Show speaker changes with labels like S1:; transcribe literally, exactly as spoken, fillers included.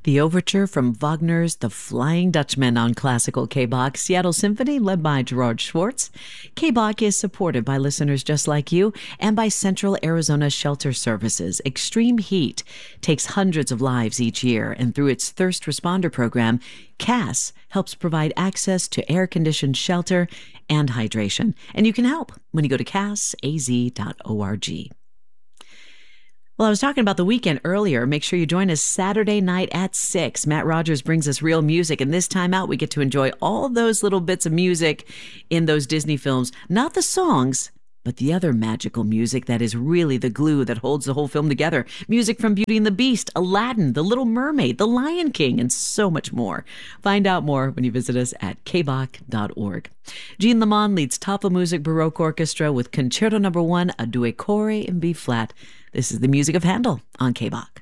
S1: The overture from Wagner's The Flying Dutchman on classical K-Bach Seattle Symphony, led by Gerard Schwartz. K-Bach is supported by listeners just like you and by Central Arizona Shelter Services. Extreme heat takes hundreds of lives each year, and through its Thirst Responder program, C A S helps provide access to air-conditioned shelter and hydration. And you can help when you go to cas a z dot org. Well, I was talking about the weekend earlier. Make sure you join us Saturday night at six. Matt Rogers brings us real music, and this time out, we get to enjoy all those little bits of music in those Disney films. Not the songs, but the other magical music that is really the glue that holds the whole film together. Music from Beauty and the Beast, Aladdin, The Little Mermaid, The Lion King, and so much more. Find out more when you visit us at k bach dot org. Jean Lamont leads Tafelmusik Baroque Orchestra with Concerto Number One, a Due Corey in B-flat. This is the music of Handel on K-Bach.